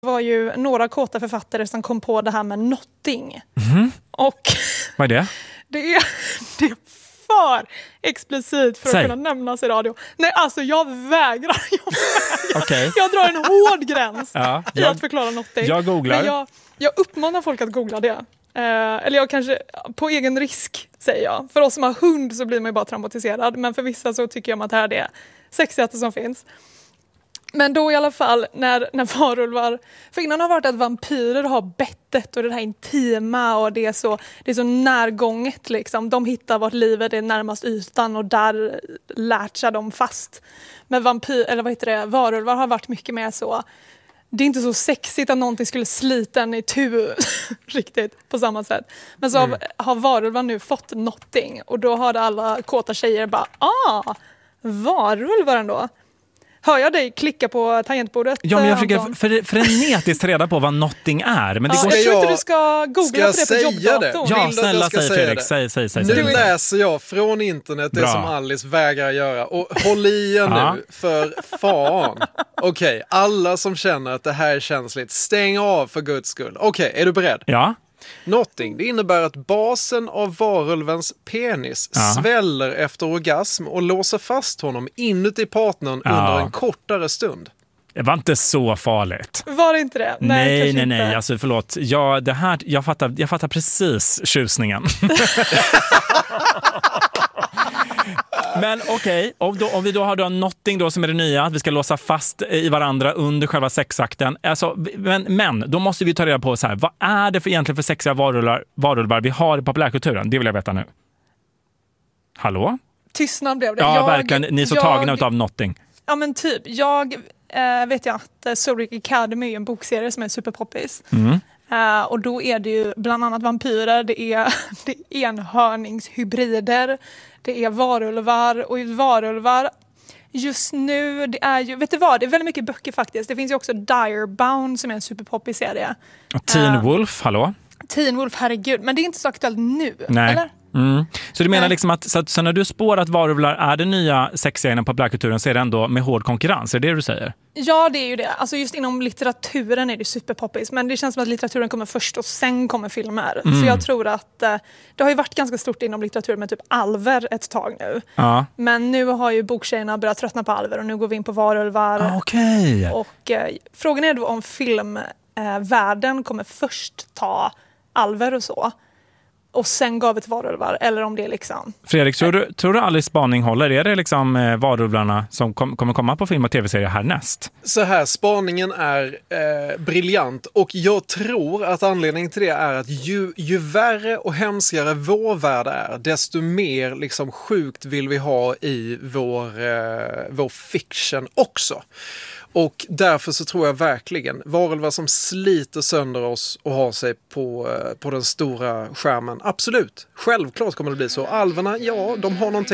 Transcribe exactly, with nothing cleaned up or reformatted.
var ju några kåta författare som kom på det här med notting. Mm. Och vad är det? Det är, det är för explicit för Säg. att kunna nämnas i radio. Nej, alltså jag vägrar. Jag, vägrar. Okay. Jag drar en hård gräns ja, jag, i att förklara notting. Jag googlar. Men jag, jag uppmanar folk att googla det. Eh, eller jag kanske, på egen risk säger jag. För oss som har hund så blir man ju bara traumatiserad. Men för vissa så tycker jag att det här är det sexigaste som finns. Men då i alla fall när, när varulvar, för innan har det varit att vampyrer har bettet och det här intima och det är så, det är så närgånget liksom. De hittar vart livet är närmast ytan och där lärt sig de fast. Men vampyr, eller vad heter det, varulvar har varit mycket mer så, det är inte så sexigt att någonting skulle slita en i tu riktigt på samma sätt. Men så mm. har, har varulvar nu fått notting och då har alla kåta tjejer bara, ah, varulvar ändå. Hör jag dig klicka på tangentbordet? Ja, men jag försöker för, frenetiskt reda på vad notting är. Men det ja, går... Jag tror inte du ska googla på det på jobbdatorn. Ja, snälla säg Fredrik. Säg, säg, säg, nu säg. läser jag från internet det Bra. Som Alice vägrar göra. Och håll i er ja. nu, för fan. Okej, okay, alla som känner att det här är känsligt, stäng av för guds skull. Okej, okay, är du beredd? Ja. Notting, det innebär att basen av varulvens penis ja. Sväller efter orgasm och låser fast honom inuti partnern ja. Under en kortare stund. Det var inte så farligt. Var det inte det? Nej, nej, nej. Inte. nej. Alltså, förlåt. Ja, det här, jag, fattar, jag fattar precis tjusningen. Men okej, okay, om, om vi då har då notting då som är det nya, att vi ska låsa fast i varandra under själva sexakten. Alltså, men, men då måste vi ta reda på så här, vad är det för egentligen för sexiga varulvar, varulvar vi har i populärkulturen? Det vill jag veta nu. Hallå? Tystnad blev det. Ja, jag, verkligen. Ni är så jag, tagna av notting. Ja, men typ. Jag äh, vet ju att uh, Zodiac Academy är en bokserie som är superpoppis. Mm. Uh, och då är det ju bland annat vampyrer, det är, det är enhörningshybrider, det är varulvar och varulvar just nu, det är ju, vet du vad, det är väldigt mycket böcker faktiskt. Det finns ju också Direbound som är en superpoppig serie. Och Teen uh, Wolf, hallå? Teen Wolf, herregud, men det är inte så aktuellt nu, Nej. eller? Mm. Så du menar liksom att så, att så när du spår att varulvar är det nya sexiga inom populärkulturen så är det ändå med hård konkurrens, är det det du säger? Ja, det är ju det. Alltså just inom litteraturen är det superpoppis, men det känns som att litteraturen kommer först och sen kommer filmer. Mm. Så jag tror att eh, det har ju varit ganska stort inom litteraturen med typ alver ett tag nu. Ja. Men nu har ju boktjejerna börjat tröttna på alver och nu går vi in på varulvar. Ah, okej. Okay. Och eh, frågan är då om filmvärlden eh, kommer först ta alver och så. Och sen gav ett varulvar, eller om det är liksom... Fredrik, tror du, tror du Alice spaning håller? Är det liksom eh, varulvarna som kom, kommer komma på film och tv-serier härnäst? Så här, spaningen är eh, briljant och jag tror att anledningen till det är att ju, ju värre och hemskare vår värld är, desto mer liksom sjukt vill vi ha i vår, eh, vår fiction också. Och därför så tror jag verkligen varulvar som sliter sönder oss och har sig på, på den stora skärmen. Absolut, självklart kommer det bli så. Alverna, ja, de har någonting